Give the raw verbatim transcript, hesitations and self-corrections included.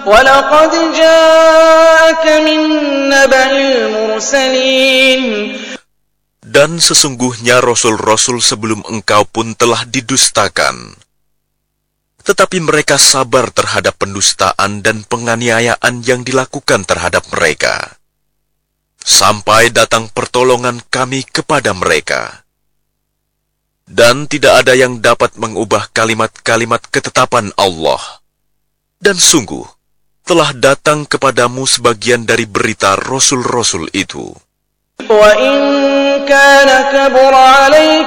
وَلَقَدْ جَاءَكَ مِن نَّبَإِ الْمُرْسَلِينَ. Dan sesungguhnya rasul-rasul sebelum engkau pun telah didustakan. Tetapi mereka sabar terhadap pendustaan dan penganiayaan yang dilakukan terhadap mereka. Sampai datang pertolongan kami kepada mereka. Dan tidak ada yang dapat mengubah kalimat-kalimat ketetapan Allah. Dan sungguh, telah datang kepadamu sebagian dari berita rasul-rasul itu. وَإِن كَانَ كَبُرَ عَلَيْكَ